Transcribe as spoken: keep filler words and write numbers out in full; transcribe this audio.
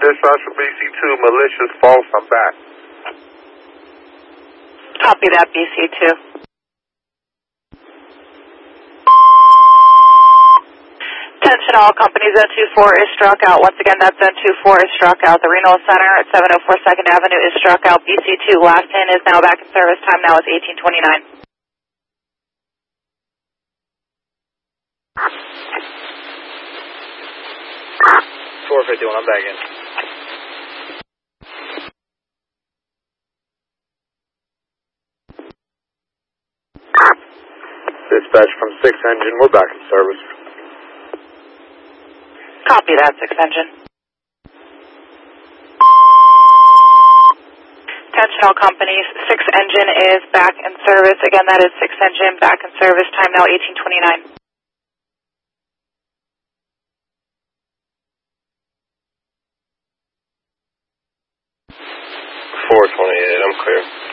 dispatch from B C two, malicious false, I'm back. Copy that, B C two. Attention all companies, Zone two four is struck out. Once again, that Zone two four is struck out. The Renal Center at seven oh four second Avenue is struck out. B C two, last in is now back in service. Time now is eighteen twenty-nine. four fifty-one, I'm back in. Dispatch from six engine, we're back in service. Copy that, six engine. Attention all companies, six engine is back in service. Again, that is six engine back in service. Time now eighteen twenty-nine. four twenty-eight, I'm clear.